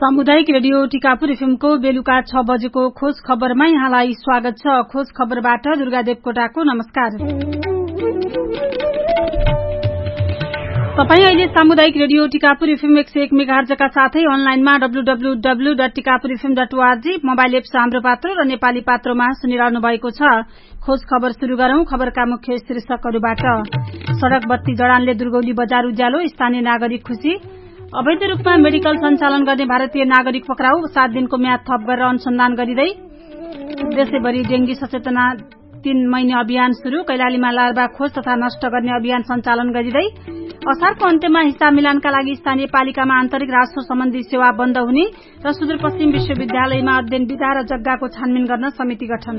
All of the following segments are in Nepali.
सामुदायिक रेडियो टिकापुर एफएमको बेलुका 6 बजेको खोज खबरमा यहाँलाई स्वागत छ। खोज खबरबाट दुर्गा देवकोटाको नमस्कार। तपाई अहिले सामुदायिक रेडियो टिकापुर एफएम 101 मेगाहर्जका साथै अनलाइनमा www.tikapurfm.org मोबाइल एप्स हाम्रो पात्रो र नेपाली पात्रोमा सुनिरहनु भएको छ। खोज खबर शुरू गरौं। खबरका मुख्य शीर्षकहरूबाट। सड़क बत्ती जडानले दुर्गौली बजार उज्यालो, स्थानीय नागरिक खुशी। अवैध रूपमा मेडिकल सञ्चालन गर्ने भारतीय नागरिक पक्राउ, 7 दिनको म्याद थप गरेर अनुसन्धान गरिँदै। देशैभरि डेंगी सचेतना 3 महिने अभियान शुरू, कैलालीमा लार्वा खोज तथा नष्ट गर्ने अभियान सञ्चालन गरिँदै। असारको अन्त्यमा हिसाब मिलानका लागि स्थानीय पालिकामा आन्तरिक राजस्व सम्बन्धी सेवा बन्द हुने र सुदूरपश्चिम विश्वविद्यालयमा अध्ययन विधा र जग्गाको छानबिन गर्न समिति गठन।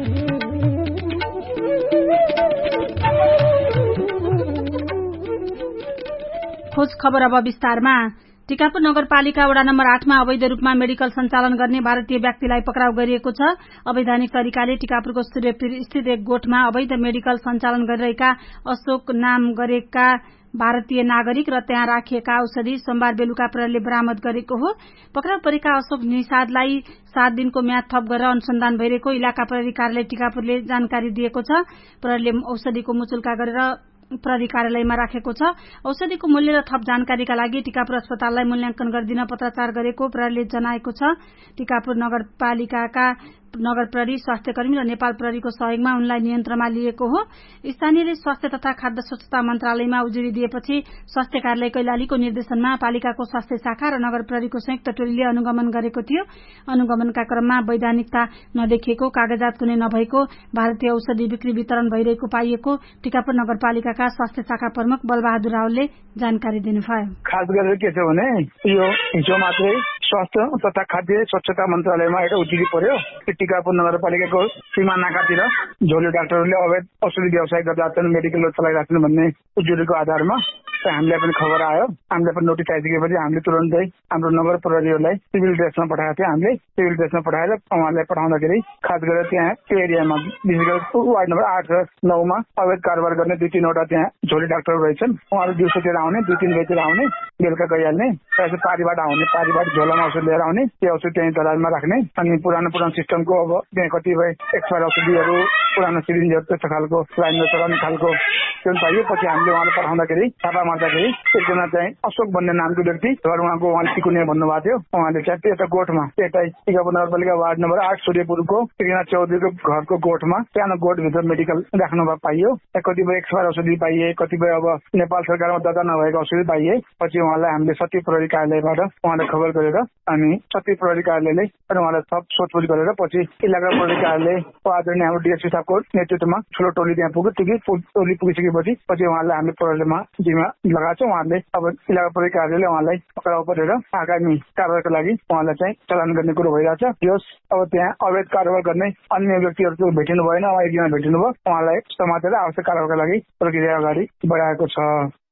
खोज खबर अब विस्तारमा। टिकापुर नगरपालिका वडा नम्बर 8 मा अवैध रूपमा मेडिकल सञ्चालन गर्ने भारतीय व्यक्तिलाई पक्राउ गरिएको छ। अवैधानिक तरिकाले टिकापुरको सूर्यपीर स्थित एक गोठमा अवैध मेडिकल सञ्चालन गरिरहेका अशोक नाम गरेका भारतीय नागरिक र त्यहाँ राखिएका औषधि सोमबार बेलुका प्रहरीले बरामद गरेको हो। पक्राउ परेका अशोक निषादलाई 7 दिनको म्याद थप गरेर अनुसन्धान भइरहेको इलाका प्रहरी कार्यालय टिकापुरले जानकारी दिएको छ। प्रहरीले औषधिको मुचुल्का गरेर प्रहरी कार्यालयमा राखेको छ। औषधिको मूल्य र थप जानकारीका लागि टिकापुर अस्पताललाई मूल्याङ्कन गरिदिन पत्राचार गरेको प्रहरीले जनाएको छ। टिकापुर नगरपालिकाका नगर प्रहरी, स्वास्थ्यकर्मी र नेपाल प्रहरीको सहयोगमा उनलाई नियन्त्रणमा लिएको हो। स्थानीयले स्वास्थ्य तथा खाद्य स्वच्छता मन्त्रालयमा उजुरी दिएपछि स्वास्थ्य कार्यालय कैलालीको निर्देशनमा पालिकाको स्वास्थ्य शाखा र नगर प्रहरीको संयुक्त टोलीले अनुगमन गरेको थियो। अनुगमनका क्रममा वैधानिकता नदेखिएको, कागजात कुनै नभएको भारतीय औषधि बिक्री वितरण भइरहेको पाइएको टिकापुर नगरपालिकाका स्वास्थ्य शाखा प्रमुख बलबहादुर रावलले जानकारी दिनुभयो। खास गरेर के छ भने यो हिजो मात्रै स्वास्थ्य तथा खाद्य स्वच्छता मन्त्रालयमा एउटा उजुरी पर्यो। टिकापुर नगरपालिकाको सीमा नाकातिर झोले डाक्टरहरूले अवैध औषधि व्यवसाय गर्दा छन्, मेडिकल चलाइरहेछन् भन्ने उजुरीको आधारमा हामीलाई पनि खबर आयो। हामीलाई पनि नोटिस आइसकेपछि हामीले तुरन्तै हाम्रो नगर प्रहरीहरूलाई सिभिल ड्रेसमा पठाएको थियो। हामीले सिभिल ड्रेसमा पठाएर उहाँलाई पठाउँदाखेरि खास गरेर त्यहाँ त्यो एरियामा विशेष गरी वार्ड नम्बर 8 र 9 मा अवैध कारोबार गर्ने 2-3 त्यहाँ झोले डाक्टर रहेछन्। उहाँहरू दिउँसोतिर आउने, 2-3 बजीतिर आउने, बेलुका गइहाल्ने, त्यसपछि पारीबाट आउने, पारीबाट झोलामा औषध लिएर आउने, त्यो औषध त्यही दलालमा राख्ने। अनि पुरानो सिस्टमको अब त्यहाँ कतिपय एक्सपायर औषधिहरू, पुरानो सिरिन्जहरू त्यस्तो खालको लाइनमा चलाउने खालको त्यो पाइयो। पछि हामीले उहाँलाई पठाउँदाखेरि छापा मार्दाखेरि एकजना चाहिँ अशोक भन्ने नामको व्यक्ति घर उहाँले टिकुने भन्नुभएको थियो। उहाँले चाहिँ एउटा गोठमा एउटा टिकापुर नगरपालिका वार्ड नम्बर 8 सूर्यपुरको एकजना चौधरीको घरको गोठमा सानो गोठभित्र मेडिकल राख्नु पाइयो। कतिपय एक्सपायर औषधि पाइए, कतिपय अब नेपाल सरकारमा दर्ता नभएको औषधि पाइए। पछि उहाँलाई हामीले सती प्रहरी कार्यालयबाट उहाँलाई खबर गरेर अनि सती प्रहरी कार्यालयले उहाँलाई थप सोधपुछ गरेर पछि इलाका प्रहरी कार्यालयको आदरणीय हाम्रो डिएसपी साहबको नेतृत्वमा ठुलो टोली त्यहाँ पुग्यो। टोली पुगिसकेपछि पछि उहाँलाई हामीले प्रहरीमा जिम्मा लगाएको छ। उहाँले अब इलाका प्रहरी कार्यालयले उहाँलाई पक्राउ गरेर आगामी कारबाहीको लागि उहाँलाई चाहिँ चलान गर्ने कुरो भइरहेछ। अब त्यहाँ अवैध कारोबार गर्ने अन्य व्यक्तिहरू भेटिनु भएन, उहाँ एकजना भेटिनु भयो। उहाँलाई समातेर आवश्यक कारबाहीका लागि प्रक्रिया अगाडि बढाएको छ।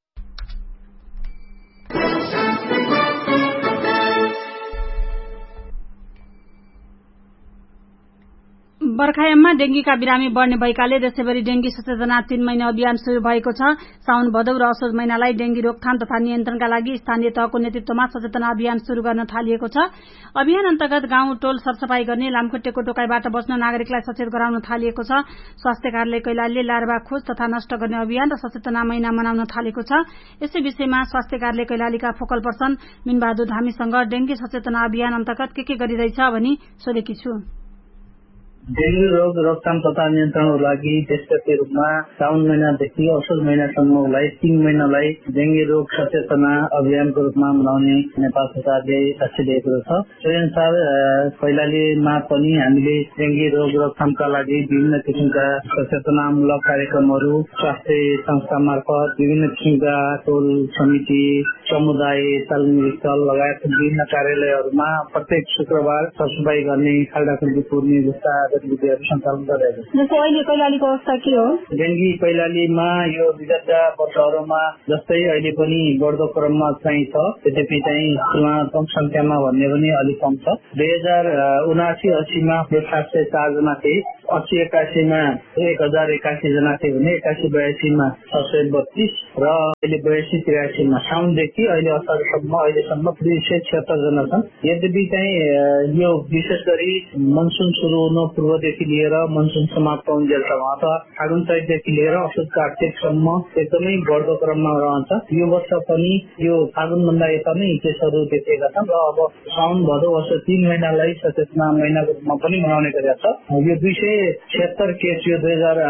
बर्खायाममा डेंगीका बिरामी बढ़ने भएकाले देशैभरि डेंगी सचेतना 3 महिने अभियान शुरू भएको छ। साउन भदौ र असोज महिनालाई डेंगी रोकथाम तथा नियन्त्रणका लागि स्थानीय तहको नेतृत्वमा सचेतना अभियान शुरू गर्न थालिएको छ। अभियान अन्तर्गत गाउँ टोल सरसफाई गर्ने, लामखुट्टेको टोकाइबाट बच्न नागरिकलाई सचेत गराउन थालिएको छ। स्वास्थ्य कार्यालय कैलालीले लार्वा खोज तथा नष्ट गर्ने अभियान र सचेतना महिना मनाउन थालेको छ। यसै विषयमा स्वास्थ्य कार्यालय कैलालीका फोकल पर्सन मिनबहादुर धामीसँग डेंगी सचेतना अभियान अन्तर्गत के गरिँदैछ भनी सोधेकी छु। डेंगू रोग रोकथाम तथा नियन्त्रणको लागि देशव्यापी रूपमा साउन महिनादेखि असोज महिनासम्मलाई 3 महिनालाई डेंगी रोग सचेतना अभियानको रूपमा मनाउने नेपाल सरकारले लक्ष्य लिएको छ। त्यही अनुसार कैलालीमा पनि हामीले डेंगी रोग रोकथामका लागि विभिन्न किसिमका सचेतनामूलक कार्यक्रमहरू स्वास्थ्य संस्था मार्फत विभिन्न किसिमका टोल समिति, समुदाय तालमेल स्थल लगायत विभिन्न कार्यालयहरूमा प्रत्येक शुक्रबार सरसफाई गर्ने, खाल्डा खुल्डी पुर्ने जस्ता गतिविधिहरू सञ्चालन गरिरहेको छ। जस्तो अहिले कैलालीको अवस्था के हो? डेंगी कैलालीमा यो विगतका वर्षहरूमा जस्तै अहिले पनि बढ्दो क्रममा चाहिँ छ। यद्यपि चाहिँ तुलनात्मक संख्यामा भन्ने पनि अलिक कम छ। 2079-80 मा 704 जना थिए, 80-81 मा 1081 जना थियो भने 81-82 मा 632 र अहिले 82-83 मा साउनदेखि अहिले अहिलेसम्म 276 जना छन्। यद्यपि चाहिँ यो विशेष गरी मनसुन सुरु हुनु पूर्वदेखि लिएर मनसुन समाप्त हुन्जेलसम्म अथवा फागुन चैतदेखि लिएर असोज कार्तिकसम्म एकदमै बढ्दो क्रममा रहन्छ। यो वर्ष पनि यो फागुन भन्दा यता नै केसहरू देखिएका छन् र अब साउन भदौ असोज 3 महिनालाई सचेतना महिनाको रूपमा पनि मनाउने गरेका छ। यो 276 केस यो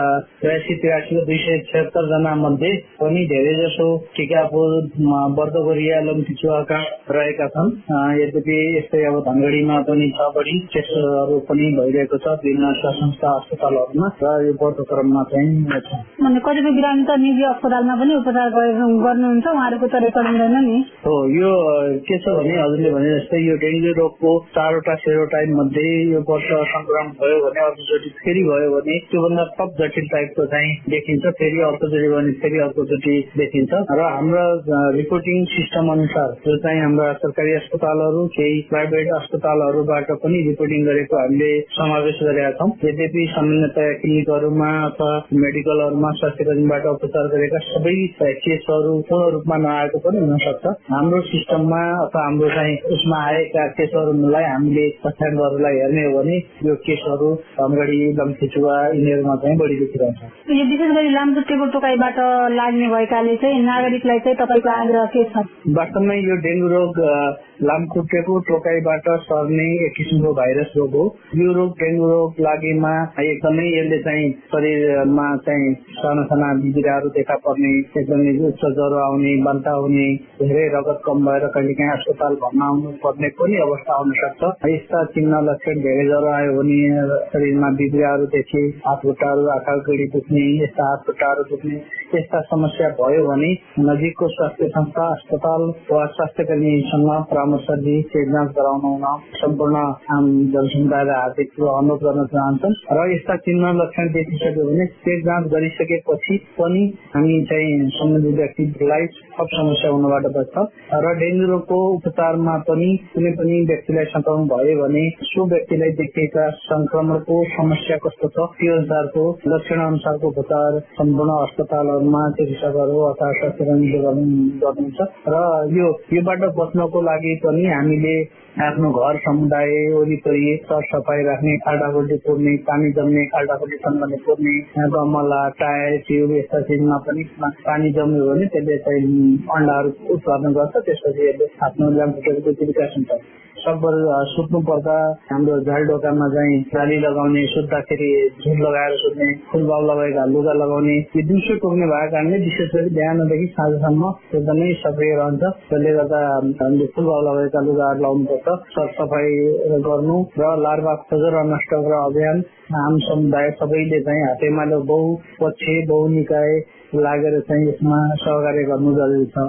2082-83 को 276 जना मध्ये पनि धेरै जसो टिकापुर, बर्दोगोरिया, लमफिचुवाका रहेका छन्। यद्यपि यस्तै अब धनगढीमा पनि छ बढी केसहरू पनि भइरहेको छ विभिन्न संस्था अस्पतालहरूमा र यो बढ्दो क्रममा चाहिँ छ। कतिपय बिरामी त निजी अस्पतालमा पनि उपचार गर्नुहुन्छ, उहाँहरूको त रेकर्ड हुँदैन नि। हो, यो के छ भने हजुरले भने जस्तै यो डेङ्गु रोगको 4वटा सेरोटाइप मध्ये यो वर्ष संक्रमण भयो भने अर्कोचोटि फेरि भयो भने त्योभन्दा थप जटिल टाइपको चाहिँ देखिन्छ, फेरि अर्कोचोटि भने फेरि अर्कोचोटि देखिन्छ र हाम्रो रिपोर्टिङ सिस्टम अनुसार जो चाहिँ हाम्रा सरकारी अस्पतालहरू केही प्राइभेट अस्पतालहरूबाट पनि रिपोर्टिङ गरेको हामीले समावेश गरेका छौँ। यद्यपि सामान्यतया क्लिनिकहरूमा अथवा मेडिकलहरूमा स्वास्थ्य कर्मीबाट उपचार गरेका सबै केसहरू पूर्ण रूपमा नआएको पनि हुन सक्छ। हाम्रो सिस्टममा अथवा हाम्रो चाहिँ उसमा आएका केसहरूलाई हामीले तथ्याङ्कहरूलाई हेर्ने हो भने यो केसहरू धनगढी, लमफिचुवा यिनीहरूमा चाहिँ बढी देखिरहन्छ। यो विशेष गरी लामखुट्टेको टोकाइबाट लाग्ने भएकाले चाहिँ नागरिकलाई चाहिँ तपाईँको आग्रह के छ? वास्तवमै यो डेङ्गु रोग लामखुट्टेको टोकाइबाट सर्ने एक किसिमको भाइरस रोग हो। यो रोग डेङ्गु रोग लागेमा एकदमै यसले चाहिँ शरीरमा चाहिँ साना साना बिग्राहरू देखा पर्ने, एकदमै उच्च ज्वरो आउने, बान्ता हुने, धेरै रगत कम भएर कहिलेकाहीँ अस्पताल भर्ना आउनु पर्ने पनि अवस्था हुन सक्छ। यस्ता चिन्ह लक्षण धेरै ज्वरो आयो भने शरीरमा बिग्राहरू देखे, हात खुट्टाहरू, आँखा गडी दुख्ने, यस्ता हात खुट्टाहरू दुख्ने, यस्ता समस्या भयो भने नजिकको स्वास्थ्य संस्था, अस्पताल वा स्वास्थ्य कर्मीसँग परामर्श लिई चेक जाँच गराउन सम्पूर्ण आम जनसमुदायलाई हार्दिक अनुरोध गर्न चाहन्छन्। र यस्ता चिन्ह लक्षण देखिसक्यो भने चेक जाँच गरिसकेपछि पनि हामी चाहिँ सम्बन्धित व्यक्तिलाई थप समस्या हुनबाट बच्छौँ। र डेङ्गु रोगको उपचारमा पनि कुनै पनि व्यक्तिलाई संक्रमण भयो भने सो व्यक्तिलाई देखिएका संक्रमणको समस्या कस्तो छ त्यो अनुसारको लक्षण अनुसारको उपचार सम्पूर्ण अस्पतालहरूमा चिकित्सकहरू अथवा स्वास्थ्य कर्मीले गर्नुहुन्छ। र योबाट बच्नको लागि पनि हामीले आफ्नो घर समुदाय वरिपरि सरसफाई राख्ने, खाल्डाखुल्डी पुर्ने, पानी जम्ने खाल्डाखुल्डी सङ्घले पुर्ने, गमला, टायर, ट्युब यस्ता चिजमा पनि पानी जम्यो भने त्यसले चाहिँ अन्डाहरू उत्पादन गर्छ। त्यसपछि यसले आफ्नो लामखुट्टेको विकास हुन्छ। सकभर सुत्नु पर्दा हाम्रो झालढोकामा चाहिँ जाली लगाउने, सुत्दाखेरि झुल लगाएर सुत्ने, फुलबाउ लगाएका लुगा लगाउने, यो दिउँसो टोक्ने भएको कारणले विशेष गरी बिहानदेखि साँझसम्म एकदमै सक्रिय रहन्छ। त्यसले गर्दा हामीले फुलबाउ लगाएका लुगाहरू लाउनुपर्छ, सरसफाई गर्नु र लार्भा खोजेर नष्ट गरेर अभियान आम समुदाय सबैले चाहिँ हातेमालो बहुपक्ष बहुनिकाय लागेर चाहिँ यसमा सहकार्य गर्नु जरुरी छ।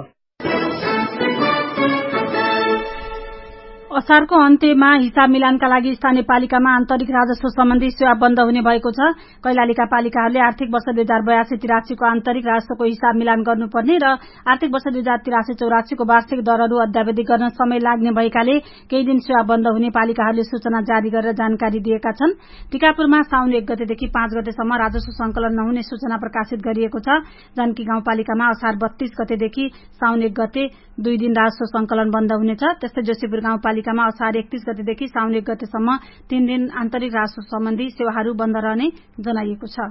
असारको अन्त्यमा हिसाब मिलानका लागि स्थानीय पालिकामा आन्तरिक राजस्व सम्बन्धी सेवा बन्द हुने भएको छ। कैलालीका पालिकाहरूले आर्थिक वर्ष 2082-83 को आन्तरिक राजस्वको हिसाब मिलान गर्नुपर्ने र आर्थिक वर्ष 2083-84 को वार्षिक दरहरू अध्यावधि गर्न समय लाग्ने भएकाले केही दिन सेवा बन्द हुने पालिकाहरूले सूचना जारी गरेर जानकारी दिएका छन्। टिकापुरमा साउन 1 गतेदेखि 5 गतेसम्म राजस्व संकलन नहुने सूचना प्रकाशित गरिएको छ। जानकी गाउँपालिकामा असार 32 गतेदेखि साउन 1 गते 2 दिन राजस्व संकलन बन्द हुनेछ। त्यस्तै जोशीपुर गाउँपालिकामा असार 31 गतेदेखि साउन 1 गतेसम्म 3 दिन आन्तरिक राजस्व सम्बन्धी सेवाहरू बन्द रहने जनाइएको छ।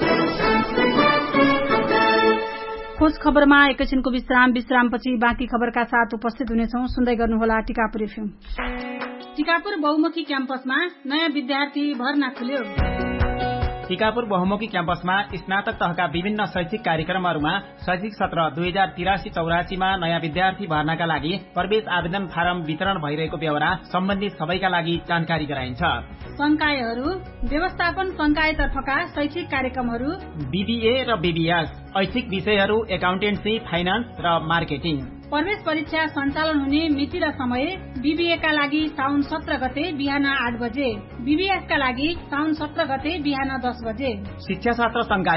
खोज खबरमा एकैछिनको विश्रामपछि बाँकी खबरका साथ उपस्थित हुनेछौं। सुन्दै गर्नुहोला टिकापुर एफएम। टिकापुर बहुमुखी क्याम्पसमा नयाँ विद्यार्थी भर्ना खुल्यो। टिकापुर बहुमुखी क्याम्पसमा स्नातक तहका विभिन्न शैक्षिक कार्यक्रमहरूमा शैक्षिक सत्र 2083-84 मा नयाँ विद्यार्थी भर्नाका लागि प्रवेश आवेदन फारम वितरण भइरहेको बेहोरा सम्बन्धित सबैका लागि जानकारी गराइन्छ। संकायहरू, व्यवस्थापन संकायतर्फका शैक्षिक कार्यक्रमहरू, बीबीए र बीबीएस, ऐच्छिक विषयहरू एकाउन्टेन्सी, फाइनान्स र मार्केटिङ। प्रवेश परीक्षा सञ्चालन हुने मिति र समय बीबीए का लागि साउन 17 गते बिहान 8 बजे, बीबीएस का लागि साउन 17 गते बिहान 10 बजे। शिक्षा शास्त्र संकाय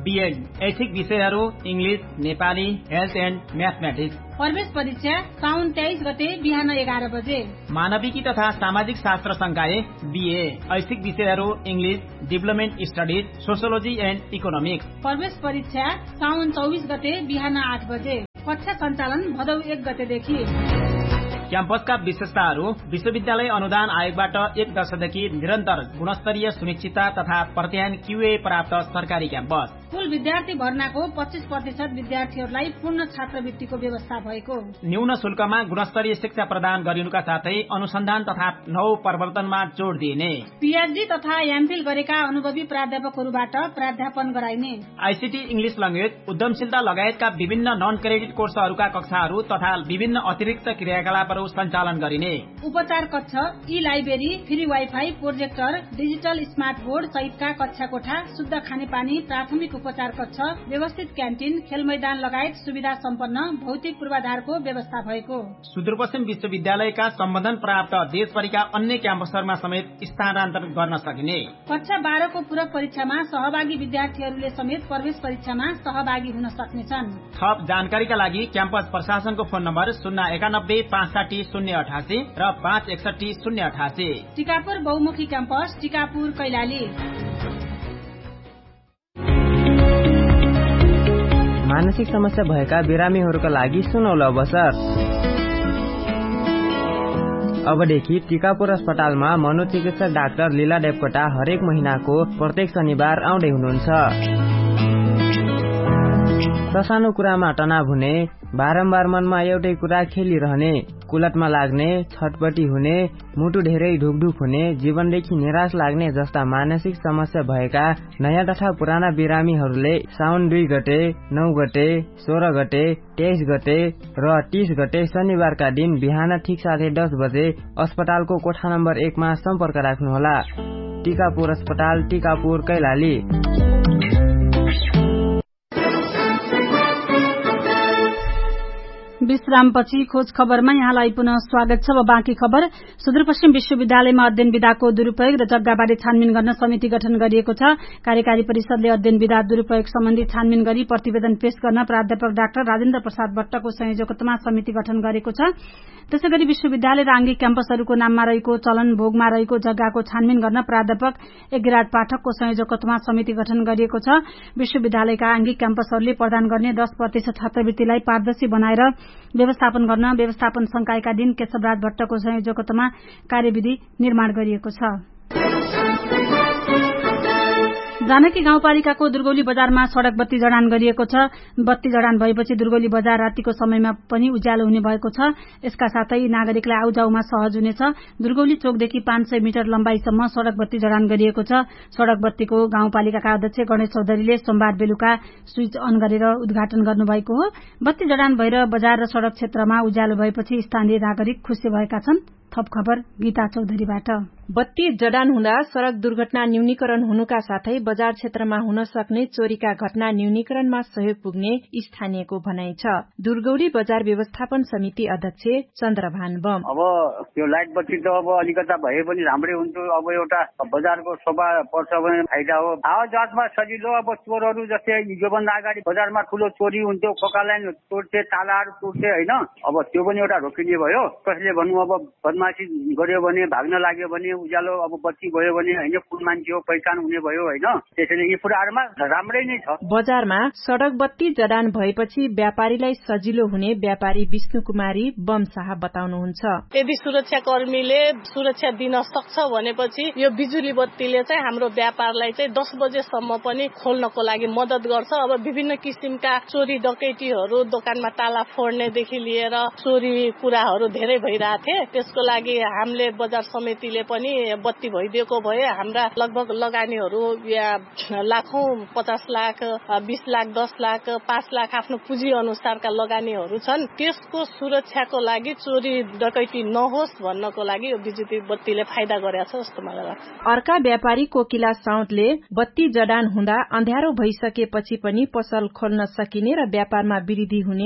बीएड ऐच्छिक विषयहरू English, Nepali, health and mathematics. प्रवेश परीक्षा साउन 23 गते बिहान 11 बजे। मानविकी तथा सामाजिक शास्त्र संकाय बीए ऐच्छिक विषयहरू English, development studies, sociology and economics. प्रवेश परीक्षा साउन 24 गते बिहान 8 बजे। कक्षा सञ्चालन भदौ 1 गतेदेखि। क्याम्पसका विशेषताहरू विश्वविद्यालय अनुदान आयोगबाट 1 वर्षदेखि निरन्तर गुणस्तरीय सुनिश्चितता तथा प्रत्यायन क्यूए प्राप्त सरकारी क्याम्पस। कुल विद्यार्थी भर्नाको 25% विद्यार्थीहरूलाई पूर्ण छात्रवृत्तिको व्यवस्था भएको। न्यून शुल्कमा गुणस्तरीय शिक्षा प्रदान गरिनुका साथै अनुसन्धान तथा नवप्रवर्तनमा जोड़ दिइने। पीएचडी तथा एमफिल गरेका अनुभवी प्राध्यापकहरूबाट प्राध्यापन गराइने। आईसीटी इंग्लिश ल्याङ्ग्वेज, उद्यमशीलता लगायतका विभिन्न नन क्रेडिट कोर्सहरूका कक्षाहरू तथा विभिन्न अतिरिक्त क्रियाकलापहरू सञ्चालन गरिने। उपचार कक्ष, ई library, free wifi, projector, digital smart board सहितका कक्षा कोठा, शुद्ध खानेपानी, प्राथमिक उपचार कक्ष, व्यवस्थित क्यान्टिन, खेल मैदान लगायत सुविधा सम्पन्न भौतिक पूर्वाधारको व्यवस्था भएको। सुदूरपश्चिम विश्वविद्यालयका सम्बन्धन प्राप्त देशभरिका अन्य क्याम्पसहरूमा समेत स्थानान्तरण गर्न सकिने। कक्षा 12 को पूरक परीक्षामा सहभागी विद्यार्थीहरूले समेत प्रवेश परीक्षामा सहभागी हुन सक्नेछन्। थप जानकारीका लागि क्याम्पस प्रशासनको फोन नम्बर 091 560 088 र 561 088। टिकापुर बहुमुखी क्याम्पस, टिकापुर, कैलाली। मानसिक समस्या भएका बिरामीहरूका लागि सुनौलो अवसर। अबदेखि टिकापुर अस्पतालमा मनोचिकित्सक डाक्टर लीला देवकोटा हरेक महिनाको प्रत्येक शनिबार आउँदै हुनुहुन्छ। ससानो कुरामा तनाव हुने, बारम्बार मनमा एउटै कुरा खेलिरहने, कुलटमा लाग्ने, छटपटी हुने, मुटु धेरै ढुकढुक हुने, जीवनदेखि निराश लाग्ने जस्ता मानसिक समस्या भएका नयाँ तथा पुराना बिरामीहरूले साउन 2 गते, 9 गते, 16 गते, 23 गते र 30 गते शनिबारका दिन बिहान ठिक 10:30 बजे अस्पतालको कोठा नम्बर 1 मा सम्पर्क राख्नुहोला। टिकापुर अस्पताल, टिकापुर, कैलाली। विश्रामपछि खोज खबरमा यहाँलाई पुनः स्वागत छ। बाँकी खबर। सुदूरपश्चिम विश्वविद्यालयमा अध्ययन विधाको दुरूपयोग र जग्गाबारे छानबिन गर्न समिति गठन गरिएको छ। कार्यकारी परिषदले अध्ययन विधा दुरूपयोग सम्बन्धी छानबिन गरी प्रतिवेदन पेश गर्न प्राध्यापक डाक्टर राजेन्द्र प्रसाद भट्टको संयोजकत्वमा समिति गठन गरेको छ। त्यसैगरी विश्वविद्यालय र आंगिक क्याम्पसहरूको नाममा रहेको चलन भोगमा रहेको जग्गाको छानबिन गर्न प्राध्यापक एकगिराज पाठकको संयोजकत्वमा समिति गठन गरिएको छ। विश्वविद्यालयका आंगिक क्याम्पसहरूले प्रदान गर्ने 10% छात्रवृत्तिलाई पारदर्शी बनाएर व्यवस्थापन गर्न व्यवस्थापन संकायका दिन केशवराज भट्टको संयोजकत्वमा कार्यविधि निर्माण गरिएको छ। जानकी गाउँपालिकाको दुर्गौली बजारमा सड़क बत्ती जडान गरिएको छ। बत्ती जडान भएपछि दुर्गौली बजार रातिको समयमा पनि उज्यालो हुने भएको छ। यसका साथै नागरिकलाई आउजाउमा सहज हुनेछ। दुर्गौली चोकदेखि 500 मिटर लम्बाईसम्म सड़क बत्ती जडान गरिएको छ। सड़क बत्तीको गाउँपालिकाका अध्यक्ष गणेश चौधरीले सोमबार बेलुका स्विच अन गरेर उद्घाटन गर्नुभएको हो। बत्ती जडान भएर बजार र सड़क क्षेत्रमा उज्यालो भएपछि स्थानीय नागरिक खुशी भएका छन्। थप खबर गीता चौधरीबाट। बत्ती जडान हुँदा सड़क दुर्घटना न्यूनीकरण हुनुका साथै बजार क्षेत्रमा हुन सक्ने चोरीका घटना न्यूनीकरणमा सहयोग पुग्ने स्थानीयको भनाइ छ। दुर्गौली बजार व्यवस्थापन समिति अध्यक्ष चन्द्रभान बम। अब यो लाइट बत्ती त अब अलिकता भए पनि राम्रै हुन्थ्यो। अब एउटा बजारको शोभा पर्छ भने फाइदा हो। आवाजातमा सजिलो। अब चोरहरू जस्तै योभन्दा अगाडि बजारमा ठूलो चोरी हुन्थ्यो, खोका लाइन तोड्थे, तालाहरू तोड्थे होइन। अब त्यो पनि एउटा रोकिने भयो। कसले भन्नु अब बदमासी गर्यो भने, भाग्न लाग्यो भने, उज्यालो अब बत्ती भयो भने होइन, कुन मान्छे हो पहिचान हुने भयो होइन। त्यसैले यी कुराहरूमा राम्रै नै छ। बजारमा सड़क बत्ती जडान भएपछि व्यापारीलाई सजिलो हुने व्यापारी विष्णु कुमारी बम शाह बताउनुहुन्छ। यदि सुरक्षाकर्मीले सुरक्षा दिन सक्छ भनेपछि यो बिजुली बत्तीले चाहिँ हाम्रो व्यापारलाई चाहिँ 10 बजेसम्म पनि खोल्नको लागि मद्दत गर्छ। अब विभिन्न किसिमका चोरी डकैतीहरू, दोकानमा ताला फोड्नेदेखि लिएर चोरी कुराहरू धेरै भइरहेथे। त्यसको लागि हामीले बजार समितिले पनि बत्ती भइदिएको भए हाम्रा लगभग लगानीहरू या लाखौं 50 लाख 20 लाख 10 लाख 5 लाख आफ्नो पुँजी अनुसारका लगानीहरू छन्। त्यसको सुरक्षाको लागि चोरी डकैती नहोस् भन्नको लागि यो बिजुली बत्तीले फाइदा गरेछ जस्तो मलाई लाग्छ। अर्का व्यापारी कोकिला साउदले बत्ती जडान हुँदा अँध्यारो भइसकेपछि पनि पसल खोल्न सकिने र व्यापारमा वृद्धि हुने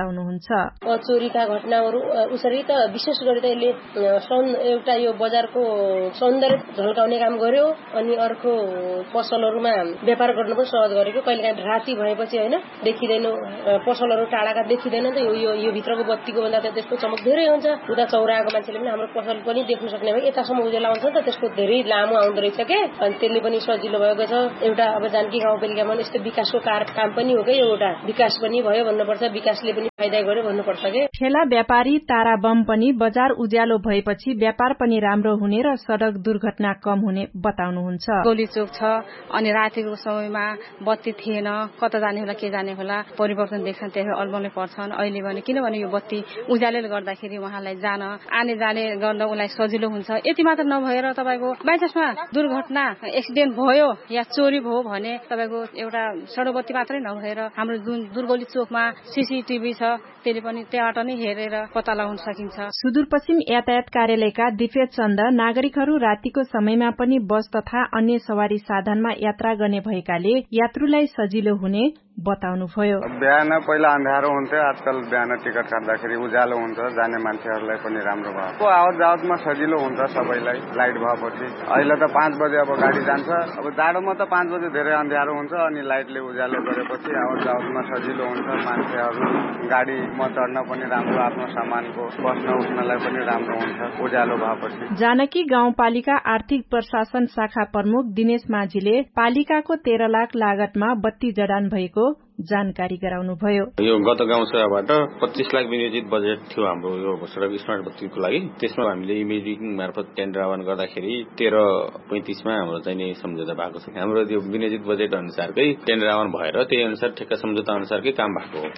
बताउनुहुन्छ। चोरीका घटनाहरू उसरी त विशेष गरी त यसले एउटा यो बजारको सौन्दर्य झल्काउने काम गर्यो अनि अर्को पसलहरूमा व्यापार गर्न पनि सहज गरेको। कहिलेकाहीँ राति भएपछि होइन देखिँदैन, पसलहरू टाढाका देखिँदैन त यो भित्रको बत्तीको भन्दा त त्यसको चमक धेरै हुन्छ। उता चौराको मान्छेले पनि हाम्रो पसल पनि देख्न सक्ने भयो, यतासम्म उज्यालो आउँछ त त्यसको धेरै लामो आउँदो रहेछ के, अनि त्यसले पनि सजिलो भएको छ। एउटा अब जानकी गाउँपालिकामा यस्तो विकासको काम पनि हो कि एउटा विकास पनि भयो भन्नुपर्छ, विकासले पनि फाइदा गर्यो भन्नुपर्छ के। ठेला व्यापारी तारा बम पनि बजार उज्यालो भएपछि व्यापार पनि राम्रो हुने र सड़क दुर्घटना कम हुने बताउनुहुन्छ। गोली चोक छ अनि रातिको समयमा बत्ती थिएन, कता जाने होला के जाने होला, परिवर्तन देख्छन्, त्यसले अल्मल्ने पर्छन्। अहिले भने किनभने यो बत्ती उज्यालोले गर्दाखेरि उहाँलाई जान आने जाने गर्न उलाई सजिलो हुन्छ। यति मात्र नभएर तपाईको बाइचान्समा दुर्घटना एक्सिडेन्ट भयो या चोरी भयो भने तपाईको एउटा सडक बत्ती मात्रै नभएर हाम्रो जुन दुर्गौली चोकमा सीसीटीभी छ त्यसले पनि त्यहाँबाट नै हेरेर पत्ता लगाउन सकिन्छ। सुदूरपश्चिम यातायात कार्यालयका दिपेश चन्द नागरिकहरू रातिको समयमा पनि बस तथा अन्य सवारी साधनमा यात्रा गर्ने भएकाले यात्रुलाई सजिलो हुने बताउनुभयो। बिहान पहिला अँध्यारो हुन्थ्यो, आजकल बिहान टिकट काट्दाखेरि उज्यालो हुन्छ, जाने मान्छेहरूलाई पनि राम्रो भयो। आवत जावतमा सजिलो हुन्छ सबैलाई लाइट भएपछि। अहिले त 5 बजे अब गाडी जान्छ, अब जाडोमा त 5 बजे धेरै अँध्यारो हुन्छ अनि लाइटले उज्यालो गरेपछि आवत जावतमा सजिलो हुन्छ। मान्छेहरू गाडीमा चढ्न पनि राम्रो, आफ्नो सामानको बस्न उठ्नलाई पनि राम्रो हुन्छ उज्यालो भएपछि। जानकी गाउँपालिका आर्थिक प्रशासन शाखा प्रमुख दिनेश माझीले पालिकाको 13 लाख लागतमा बत्ती जडान भएको जानकारी गराउनुभयो। यो गत गाउँ सेवाबाट 25 लाख विनियोजित बजेट थियो हाम्रो यो सडक स्मार्ट बत्तीको लागि। त्यसमा हामीले इमेजिङ मार्फत टेन्डर आह्वान गर्दाखेरि 13:35 मा हाम्रो चाहिँ सम्झौता भएको छ। हाम्रो त्यो विनियोजित बजेट अनुसारकै टेन्डर आह्वान भएर त्यही अनुसार ठेक्का सम्झौता अनुसारकै काम भएको हो।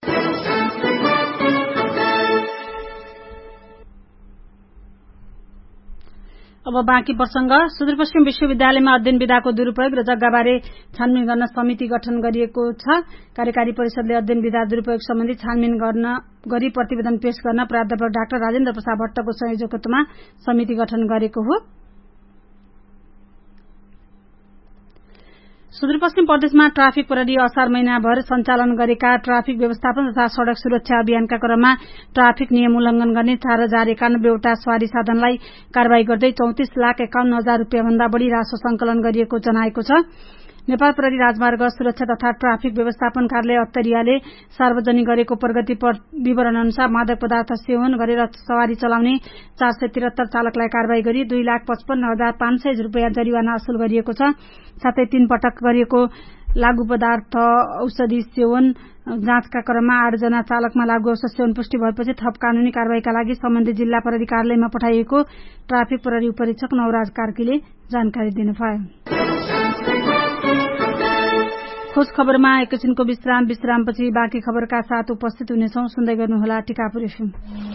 अब बाँकी प्रसंग। सुदूरपश्चिम विश्वविद्यालयमा अध्ययन विधाको दुरूपयोग र जग्गाबारे छानबिन गर्न समिति गठन गरिएको छ। कार्यकारी परिषदले अध्ययन विधा दुरूपयोग सम्बन्धी छानबिन गरी प्रतिवेदन पेश गर्न प्राध्यापक डाक्टर राजेन्द्र प्रसाद भट्टको संयोजकत्वमा समिति गठन गरेको हो। सुदूरपश्चिम प्रदेशमा ट्राफिक प्रहरी असार महिनाभर सञ्चालन गरेका ट्राफिक व्यवस्थापन तथा सड़क सुरक्षा अभियानका क्रममा ट्राफिक नियम उल्लंघन गर्ने 4091 वटा सवारी साधनलाई कारवाही गर्दै 34,51,000 रूपियाँ भन्दा बढ़ी राशि संकलन गरिएको जनाएको छ। नेपाल प्रहरी राजमार्ग सुरक्षा तथा ट्राफिक व्यवस्थापन कार्यालय अत्तरियाले सार्वजनिक गरेको प्रगति विवरण अनुसार मादक पदार्थ सेवन गरेर सवारी चलाउने 473 चालकलाई कारवाही गरी 2,55,500 रूपियाँ जरिवाना असुल गरिएको छ। साथै 3 पटक गरिएको लागू पदार्थ औषधि सेवन जाँचका क्रममा 8 जना चालकमा लागू औषध सेवन पुष्टि भएपछि थप कानूनी कार्यवाहीका लागि सम्बन्धित जिल्ला प्रहरी कार्यालयमा पठाइएको ट्राफिक प्रहरी उपरीक्षक नवराज कार्कीले जानकारी दिनुभयो। खोज खबरमा एकैछिनको विश्रामपछि बाँकी खबरका साथ उपस्थित हुनेछौं। सुन्दै गर्नुहोला टिकापुर एफएम।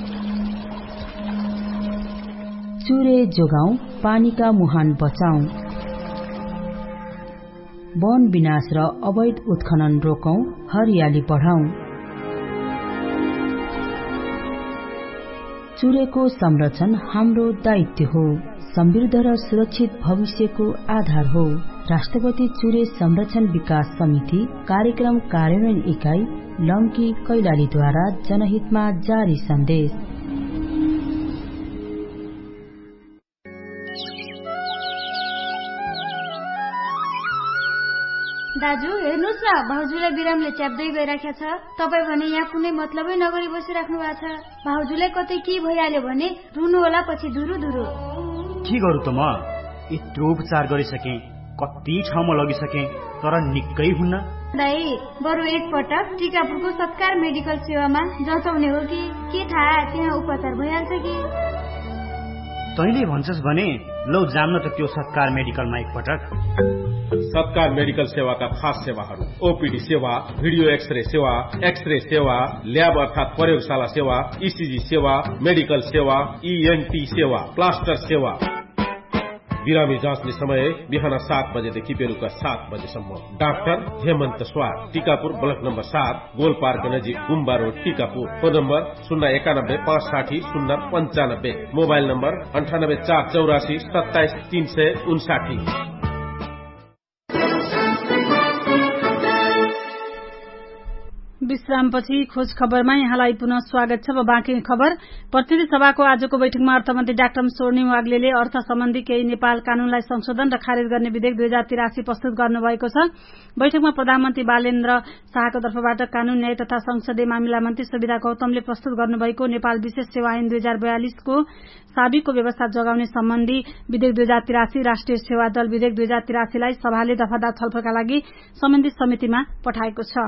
चुरे जोगाउँ, पानीका मुहान बचाउँ, वन विनाश र अवैध उत्खनन रोकौं, हरियाली बढाउँ। चुरेको संरक्षण हाम्रो दायित्व हो, समृद्ध र सुरक्षित भविष्यको आधार हो। राष्ट्रपति चुरे संरक्षण विकास समिति कार्यक्रम कार्यान्वयन इकाई लम्की कैलालीद्वारा जनहितमा जारी सन्देश। दाजु हेर्नुस् न, भाउजूलाई बिरामले च्याप्दै गइराखेको छ। तपाई भने यहाँ कुनै मतलबै नगरी बसिराख्नु भएको छ। भाउजूलाई कतै के भइहाल्यो भने रुनु होला पछि धुरु धुरु। के गरौँ त म? यत्रो उपचार गरिसके, कति ठाउँमा लगिसके तर निकै हुन्न। दाइ बरु एकपटक टिकापुरको सत्कार मेडिकल सेवामा जचाउने हो कि के थाहा, त्यहाँ उपचार भइहाल्छ कि। तैँले भन्छस् भने लौ जान्न त त्यो सत्कार मेडिकलमा एकपटक। सत्कार मेडिकल सेवाका खास सेवाहरू: ओपीडी सेवा, भिडियो एक्सरे सेवा, एक्सरे सेवा, ल्याब अर्थात प्रयोगशाला सेवा, ईसीजी सेवा, मेडिकल सेवा, ईएनटी सेवा, प्लास्टर सेवा। बिरामी जाँच्ने समय बिहान 7 बजेदेखि बेलुका 7 बजेसम्म। डाक्टर हेमन्त स्वार, Tikapur block number 7, goal park नजिक गुम्बा road, Tikapur. Phone number 091-560-095, mobile number 98-484-27-359। विश्रामपछि खोज खबरमा यहाँलाई पुनः स्वागत छ। बाँकी खबर। प्रतिनिधि सभाको आजको बैठकमा अर्थमन्त्री डाक्टर स्वर्णिम वाग्लेले अर्थ सम्बन्धी केही नेपाल कानूनलाई संशोधन र खारेज गर्ने विधेयक 2083 प्रस्तुत गर्नुभएको छ। बैठकमा प्रधानमन्त्री बालेन्द्र शाहको तर्फबाट कानून न्याय तथा संसदीय मामिला मन्त्री सुविधा गौतमले प्रस्तुत गर्नुभएको नेपाल विशेष सेवा ऐन 2042 को साबिकको व्यवस्था जगाउने सम्बन्धी विधेयक 2083, राष्ट्रिय सेवा दल विधेयक 2083 लाई सभाले दफादार छलफलका लागि सम्बन्धित समितिमा पठाएको छ।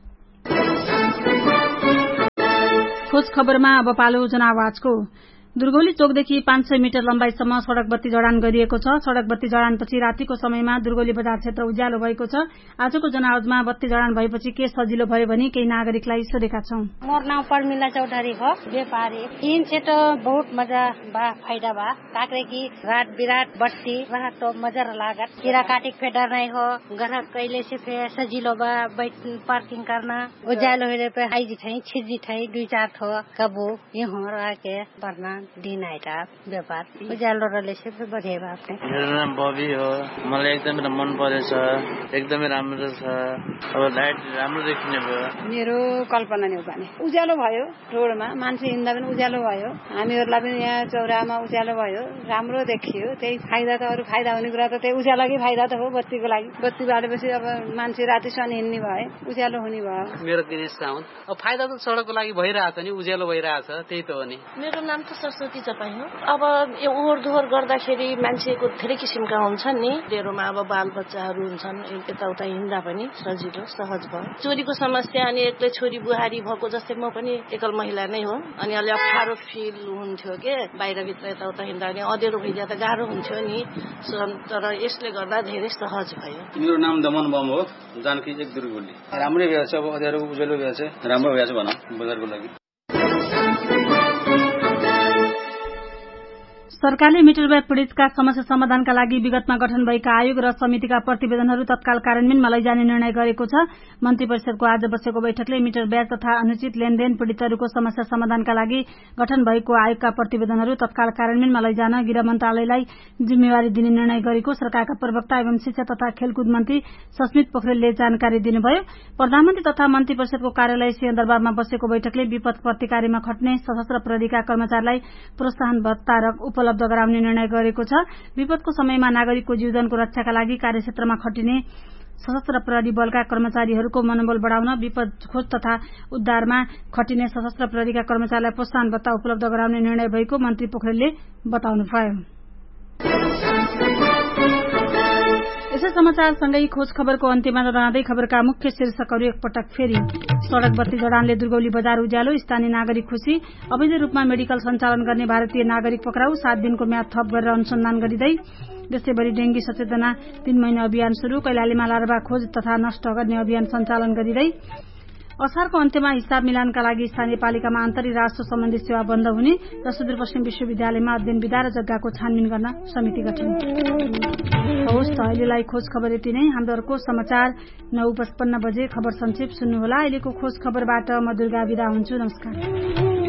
खोज खबरमा अब पालो जनावाजको। दुर्गौली चोकदेखि 500 मिटर लम्बाईसम्म सड़क बत्ती जडान गरिएको छ। सड़क बत्ती जडानपछि रातिको समयमा दुर्गौली बजार क्षेत्र उज्यालो भएको छ। आजको जनावजमा बत्ती जडान भएपछि के सजिलो भयो भने केही नागरिकलाई सोधेका छौं। मोर नाम परमिला चौधरी हो, व्यापारी। तीन सेट बहुत मजा बा, फायदा बा। काकरे की रात बिरात बत्ती रहा तो मजा लागत। कीड़ा काटी फेडर नहीं हो, ग्राहक कैले से फिर सजिलो बा, पार्किंग करना उज्यालो हेरे पे आईजी ठाई छिजी ठाई 2-4 ठो कबू यहाँ आके भर्ना दिन आइटा व्यापार उज्यालो रहले से बढे बा। आफ्नो मेरो नाम बबी हो। मलाई एकदमै मन परेछ, एकदमै राम्रो छ। अब लाइट राम्रो देखिने भयो। मेरो कल्पना नै हो भने उज्यालो भयो, रोडमा मान्छे हिँड्दा पनि उज्यालो भयो, हामीहरुलाई पनि यहाँ चौरामा उज्यालो भयो, राम्रो देखियो। त्यही फाइदा त अरु फाइदा हुने कुरा त त्यही उज्यालोकै फाइदा त हो। बत्तीको लागि बत्ती बालेपछि अब मान्छे रातिसम्म हिँड्ने भए उज्यालो हुने भयो। मेरो दिनेश साउन्त। अब फाइदा त सडकको लागि भइरहेछ नि, उज्यालो भइरहेछ, त्यही त हो नि। मेरो नाम त सरस्वती चपाई हो। अब यो ओहोर दोहोर गर्दाखेरि मान्छेको धेरै किसिमका हुन्छन् नि, डेरोमा अब बाल बच्चाहरू हुन्छन्, यताउता हिँड्दा पनि सजिलो सहज भयो। चोरीको समस्या अनि एक्लै छोरी बुहारी भएको जस्तै म पनि एकल महिला नै हो, अनि अलि अप्ठ्यारो फिल हुन्थ्यो के बाहिरभित्र यताउता हिँड्दा, अनि अँध्यारो भइदिया त गाह्रो हुन्थ्यो नि, तर यसले गर्दा धेरै सहज भयो। मेरो नाम दमन बम हो, जानकी एक दुर्गोली। राम्रै भएछ, अब अँध्यारो उज्यालो भएछ, राम्रो भएछ भनौँ बजारको लागि। सरकारले मिटरबाई पीड़ितका समस्या समाधानका लागि विगतमा गठन भएका आयोग र समितिका प्रतिवेदनहरू तत्काल कार्यान्वयनमा लैजाने निर्णय गरेको छ। मन्त्री परिषदको आज बसेको बैठकले मिटर ब्याज तथा अनुचित लेनदेन पीड़ितहरूको समस्या समाधानका लागि गठन भएको आयोगका प्रतिवेदनहरू तत्काल कार्यान्वयनमा लैजान गृह मन्त्रालयलाई जिम्मेवारी दिने निर्णय गरेको सरकारका प्रवक्ता एवं शिक्षा तथा खेलकुद मन्त्री सस्मित पोखरेलले जानकारी दिनुभयो। प्रधानमन्त्री तथा मन्त्री परिषदको कार्यालय सिंहदरबारमा बसेको बैठकले विपद प्रतिकारीमा खट्ने सशस्त्र प्रहरीका कर्मचारीलाई प्रोत्साहन भत्ता उपलब्ध गराउने निर्णय गरेको छ। विपदको समयमा नागरिकको जीवनको रक्षाका लागि कार्यक्षेत्रमा खटिने सशस्त्र प्रहरी बलका कर्मचारीहरूको मनोबल बढाउन विपद खोज तथा उद्धारमा खटिने सशस्त्र प्रहरीका कर्मचारीलाई प्रोत्साहन भत्ता उपलब्ध गराउने निर्णय भएको मन्त्री पोखरेलले बताउनुभयो। यसै समाचारसँगै खोज खबरको अन्त्यमा रहँदै खबरका मुख्य शीर्षकहरू एकपटक फेरि। सड़क बत्ती जडानले दुर्गौली बजार उज्यालो, स्थानीय नागरिक खुशी। अवैध रूपमा मेडिकल सञ्चालन गर्ने भारतीय नागरिक पक्राउ, 7 दिनको म्याद थप गरेर अनुसन्धान गरिँदै। देशैभरि डेंगी सचेतना 3 महिना अभियान शुरू, कैलालीमा लार्वा खोज तथा नष्ट गर्ने अभियान सञ्चालन गरिँदै। असारको अन्त्यमा हिसाब मिलानका लागि स्थानीय पालिकामा आन्तरिक राजस्व सम्बन्धी सेवा बन्द हुने र सुदूरपश्चिम विश्वविद्यालयमा अध्ययन विधा र जग्गाको छानबिन गर्न समिति गठन। हवस् त अहिलेलाई खोज खबर यति नै। हाम्रो अर्को समाचार 9:55 बजे खबर संक्षेप सुन्नुहोला। अहिलेको खोज खबरबाट म दुर्गा बिदा हुन्छु। नमस्कार।